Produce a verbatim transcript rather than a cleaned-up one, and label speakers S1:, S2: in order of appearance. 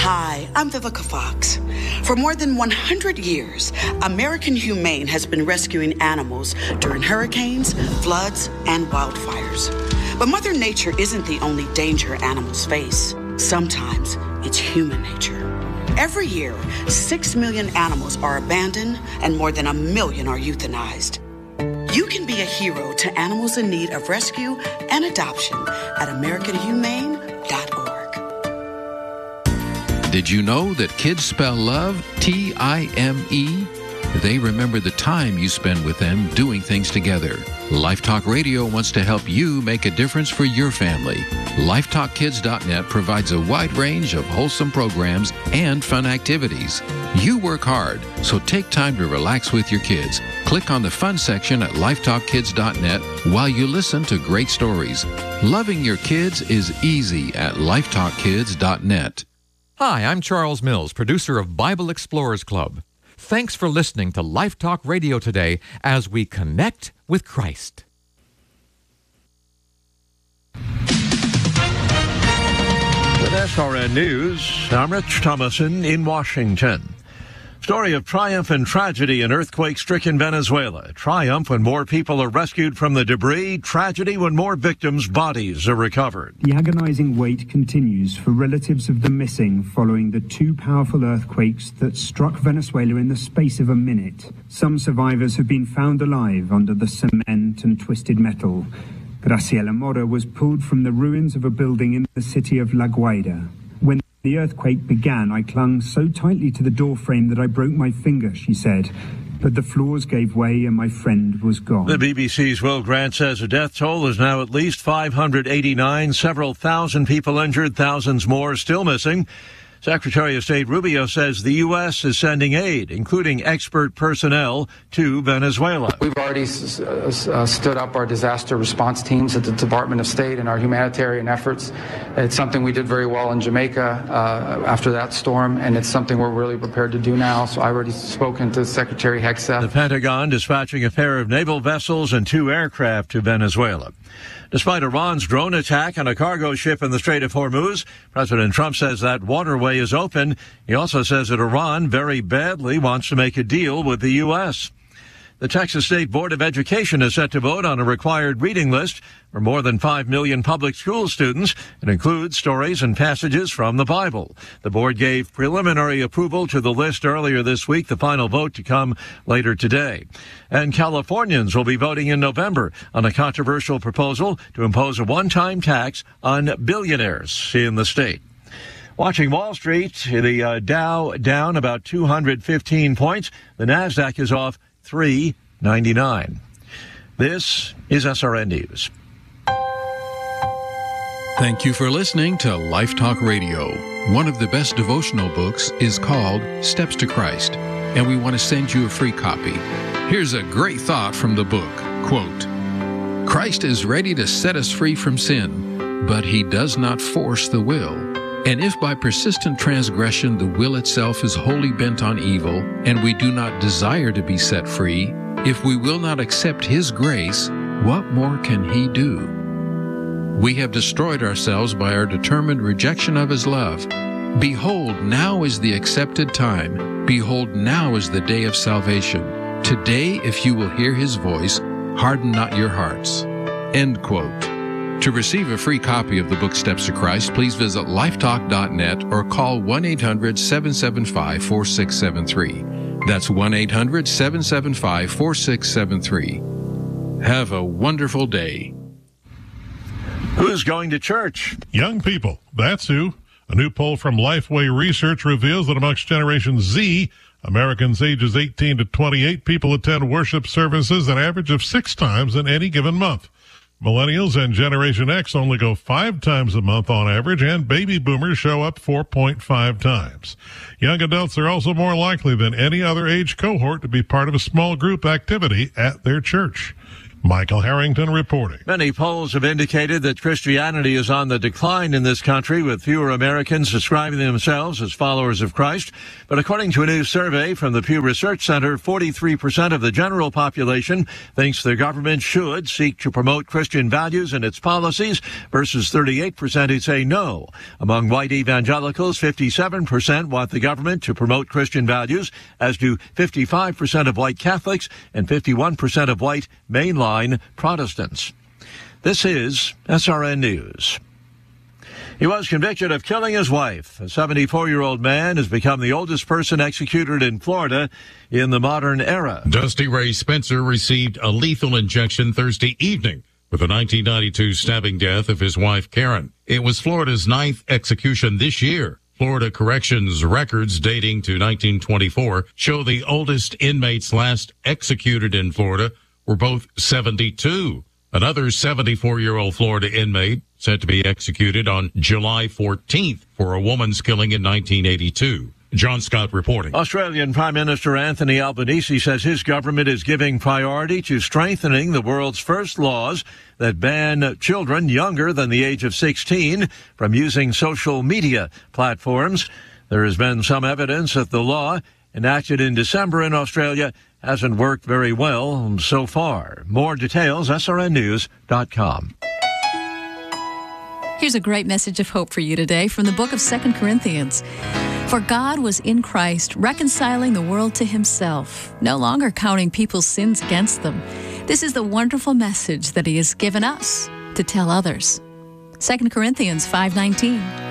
S1: Hi, I'm Vivica Fox. For more than one hundred years, American Humane has been rescuing animals during hurricanes, floods, and wildfires. But Mother Nature isn't the only danger animals face. Sometimes it's human nature. Every year, six million animals are abandoned and more than a million are euthanized. You can be a hero to animals in need of rescue and adoption at American Humane dot org.
S2: Did you know that kids spell love T I M E? They remember the time you spend with them doing things together. Life Talk Radio wants to help you make a difference for your family. Life Talk Kids dot net provides a wide range of wholesome programs and fun activities. You work hard, so take time to relax with your kids. Click on the fun section at Life Talk Kids dot net while you listen to great stories. Loving your kids is easy at Life Talk Kids dot net.
S3: Hi, I'm Charles Mills, producer of Bible Explorers Club. Thanks for listening to Life Talk Radio today as we connect with Christ.
S4: With S R N News, I'm Rich Thomason in Washington. Story of triumph and tragedy in earthquake-stricken Venezuela. Triumph when more people are rescued from the debris. Tragedy when more victims' bodies are recovered.
S5: The agonizing wait continues for relatives of the missing following the two powerful earthquakes that struck Venezuela in the space of a minute. Some survivors have been found alive under the cement and twisted metal. Graciela Mora was pulled from the ruins of a building in the city of La Guaira. When the earthquake began, I clung so tightly to the door frame that I broke my finger, she said. But the floors gave way and my friend was gone.
S4: The B B C's Will Grant says the death toll is now at least five hundred eighty-nine, several thousand people injured, thousands more still missing. Secretary of State Rubio says the U S is sending aid, including expert personnel, to Venezuela.
S6: We've already uh, stood up our disaster response teams at the Department of State and our humanitarian efforts. It's something we did very well in Jamaica uh, after that storm, and it's something we're really prepared to do now. So I've already spoken to Secretary Hegseth.
S4: The Pentagon dispatching a pair of naval vessels and two aircraft to Venezuela. Despite Iran's drone attack on a cargo ship in the Strait of Hormuz, President Trump says that waterway is open. He also says that Iran very badly wants to make a deal with the U S. The Texas State Board of Education is set to vote on a required reading list for more than five million public school students. It includes stories and passages from the Bible. The board gave preliminary approval to the list earlier this week, the final vote to come later today. And Californians will be voting in November on a controversial proposal to impose a one-time tax on billionaires in the state. Watching Wall Street, the uh, Dow down about two hundred fifteen points. The Nasdaq is off three ninety-nine. This is S R N News.
S2: Thank you for listening to Life Talk Radio. One of the best devotional books is called Steps to Christ, and we want to send you a free copy. Here's a great thought from the book. Quote, Christ is ready to set us free from sin, but he does not force the will. And if by persistent transgression the will itself is wholly bent on evil, and we do not desire to be set free, if we will not accept his grace, what more can he do? We have destroyed ourselves by our determined rejection of his love. Behold, now is the accepted time. Behold, now is the day of salvation. Today, if you will hear his voice, harden not your hearts. End quote. To receive a free copy of the book Steps to Christ, please visit life talk dot net or call one eight hundred seven seven five four six seven three. That's one eight hundred seven seven five four six seven three. Have a wonderful day.
S4: Who's going to church?
S7: Young people, that's who. A new poll from Lifeway Research reveals that amongst Generation Z, Americans ages eighteen to twenty-eight, people attend worship services an average of six times in any given month. Millennials and Generation X only go five times a month on average, and baby boomers show up four point five times. Young adults are also more likely than any other age cohort to be part of a small group activity at their church. Michael Harrington reporting.
S4: Many polls have indicated that Christianity is on the decline in this country, with fewer Americans describing themselves as followers of Christ. But according to a new survey from the Pew Research Center, forty-three percent of the general population thinks the government should seek to promote Christian values in its policies, versus thirty-eight percent who say no. Among white evangelicals, fifty-seven percent want the government to promote Christian values, as do fifty-five percent of white Catholics and fifty-one percent of white mainline Protestants. This is S R N News. He was convicted of killing his wife. A seventy-four-year-old man has become the oldest person executed in Florida in the modern era.
S8: Dusty Ray Spencer received a lethal injection Thursday evening with the nineteen ninety-two stabbing death of his wife, Karen. It was Florida's ninth execution this year. Florida Corrections records dating to nineteen twenty-four show the oldest inmates last executed in Florida were both seventy-two. Another seventy-four-year-old Florida inmate set to be executed on July fourteenth for a woman's killing in nineteen eighty-two. John Scott reporting.
S4: Australian Prime Minister Anthony Albanese says his government is giving priority to strengthening the world's first laws that ban children younger than the age of sixteen from using social media platforms. There has been some evidence that the law, enacted in December in Australia, hasn't worked very well so far. More details, S R N news dot com.
S9: Here's a great message of hope for you today from the book of Second Corinthians. For God was in Christ, reconciling the world to himself, no longer counting people's sins against them. This is the wonderful message that he has given us to tell others. Second Corinthians five nineteen.